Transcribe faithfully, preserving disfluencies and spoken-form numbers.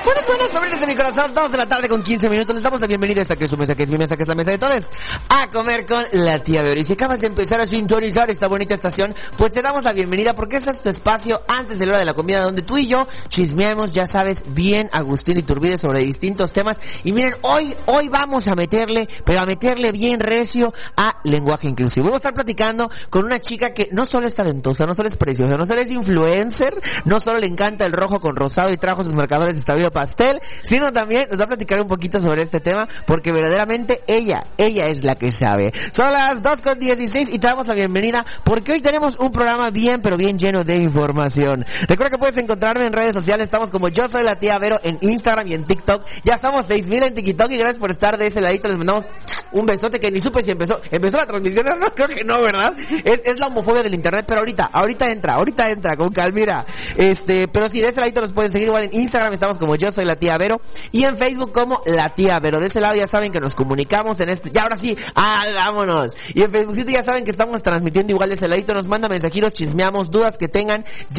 Buenas, buenas, sobrinos de mi corazón, dos de la tarde con quince minutos. Les damos la bienvenida a esta que es su mesa, que es mi mesa, que es la mesa de todos, a comer con la tía Vero. Y si acabas de empezar a sintonizar esta bonita estación, pues te damos la bienvenida porque este es tu espacio antes de la hora de la comida, donde tú y yo chismeamos, ya sabes, bien Agustín Iturbide sobre distintos temas. Y miren, hoy, hoy vamos a meterle, pero a meterle bien recio a lenguaje inclusivo. Vamos a estar platicando con una chica que no solo es talentosa, no solo es preciosa, no solo es influencer, no solo le encanta el rojo con rosado y trajo sus marcadores de estabilo pastel, sino también nos va a platicar un poquito sobre este tema, porque verdaderamente ella, ella es la que sabe. Son las dos con dieciséis y te damos la bienvenida porque hoy tenemos un programa bien, pero bien lleno de información. Recuerda que puedes encontrarme en redes sociales, estamos como Yo Soy la Tía Vero en Instagram y en TikTok. Ya somos seis mil en TikTok y gracias por estar de ese ladito. Les mandamos un besote que ni supe si empezó, empezó la transmisión, no, creo que no, ¿verdad? Es, es la homofobia del internet, pero ahorita, ahorita entra, ahorita entra, con calmira. Este, pero sí, de ese ladito nos pueden seguir igual en Instagram, estamos como Yo Soy la Tía Vero, y en Facebook como La Tía Vero. De ese lado ya saben que nos comunicamos en este, ya ahora sí, ah, vámonos. Y en Facebook ya saben que estamos transmitiendo igual de ese ladito, nos manda mensajitos, chismeamos, dudas que tengan.